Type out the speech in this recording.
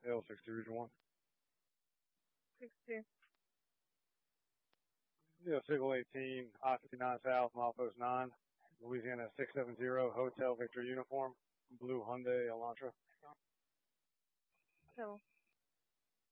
L60 Region 1. 62. Yeah, Signal 18, I-59 South, milepost 9, Louisiana 670, Hotel Victor Uniform, blue Hyundai Elantra. Kill.